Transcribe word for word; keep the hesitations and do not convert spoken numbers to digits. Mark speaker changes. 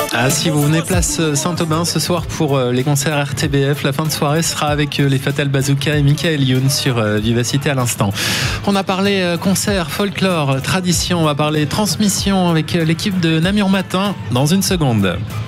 Speaker 1: Ah, si vous venez place Saint-Aubin ce soir pour les concerts R T B F, la fin de soirée sera avec les Fatal Bazooka et Michael Youn sur Vivacité à l'instant. On a parlé concert, folklore, tradition, on va parler transmission avec l'équipe de Namur Matin dans une seconde.